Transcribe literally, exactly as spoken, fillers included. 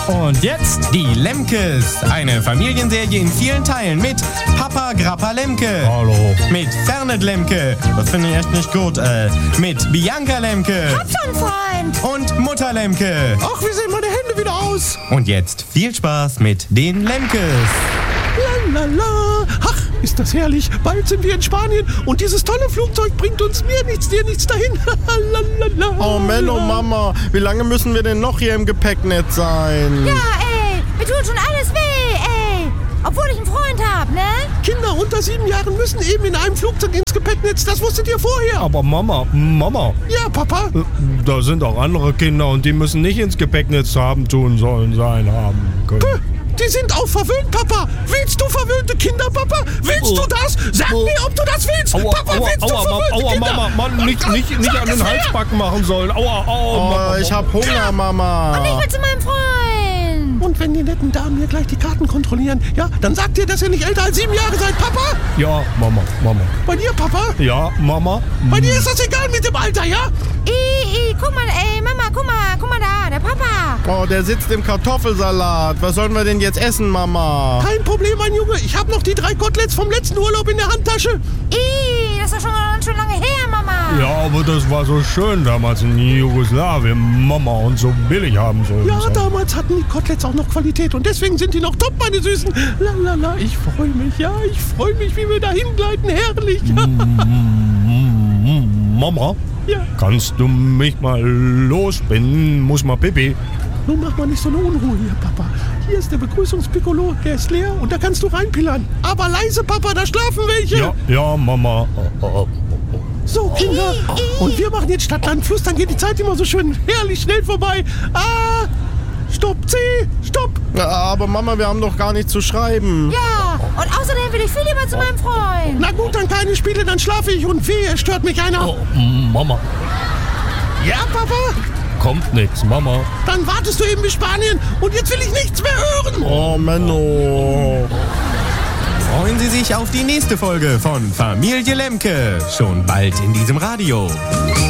Und jetzt die Lemkes. Eine Familienserie in vielen Teilen mit Papa Grappa Lemke. Hallo. Mit Fernet Lemke. Das finde ich echt nicht gut. Äh, mit Bianca Lemke. Hab schon, Freund. Und Mutter Lemke. Ach, wie sehen meine Hände wieder aus? Und jetzt viel Spaß mit den Lemkes. Lalala. Ach, ist das herrlich. Bald sind wir in Spanien und dieses tolle Flugzeug bringt uns mir nichts, dir nichts dahin. Lalala. Oh, Menno, Mama, wie lange müssen wir denn noch hier im Gepäcknetz sein? Ja, ey, mir tut schon alles weh, ey. Obwohl ich einen Freund hab, ne? Kinder unter sieben Jahren müssen eben in einem Flugzeug ins Gepäcknetz. Das wusstet ihr vorher. Aber Mama, Mama, Ja, Papa. da sind auch andere Kinder und die müssen nicht ins Gepäcknetz haben, tun sollen, sein, haben können. Puh, die sind auch verwöhnt, Papa. Willst du verwöhnte Kinder, Papa? Willst du das? Sag Oh. mir, ob du das willst. Aua, Papa, aua, willst du aua, verwöhnte aua, Kinder? Mama, Mann, nicht, nicht, nicht Sag an den es her. Halsbacken machen sollen. Aua, aua, Oh, Mama. ich hab Hunger, Mama. Und ich will zu meinem Freund. Und wenn die netten Damen hier gleich die Karten kontrollieren, ja, dann sagt ihr, dass ihr nicht älter als sieben Jahre seid, Papa? Ja, Mama, Mama. Bei dir, Papa? Ja, Mama. Bei dir ist das egal mit dem Alter, ja? I, I, guck mal, ey, Mama, guck mal, guck mal da, der Papa. Oh, der sitzt im Kartoffelsalat. Was sollen wir denn jetzt essen, Mama? Kein Problem, mein Junge. Ich habe noch die drei Koteletts vom letzten Urlaub in der Handtasche. I, das ist doch schon, schon lange her, Mama. Ja, aber das war so schön damals in Jugoslawien, Mama, und so billig haben sollen. Ja, damals hatten die Koteletts auch noch Qualität und deswegen sind die noch top, meine Süßen. Lalala, ich freue mich, ja, ich freue mich, wie wir dahin gleiten. Herrlich. Mama, Ja, kannst du mich mal losbinden? Muss mal Pipi. nun mach mal nicht so eine Unruhe hier, Papa. Hier ist der Begrüßungspiccolo, der ist leer und da kannst du reinpillern. Aber leise, Papa, da schlafen welche. Ja, ja, Mama. Oh, oh, oh. So, Kinder. Und wir machen jetzt Stadt, Land, Fluss. Dann geht die Zeit immer so schön herrlich schnell vorbei. Ah, stopp, C, stopp. Ja, aber Mama, wir haben doch gar nichts zu schreiben. Ja, und außerdem will ich viel lieber zu meinem Freund. Na gut, dann keine Spiele, dann schlafe ich und wehe, es stört mich einer. Oh, Mama, Ja, Papa? kommt nix, Mama. Dann wartest du eben bis Spanien und jetzt will ich nichts mehr hören. Oh, Menno. Freuen Sie sich auf die nächste Folge von Familie Lemke. Schon bald in diesem Radio.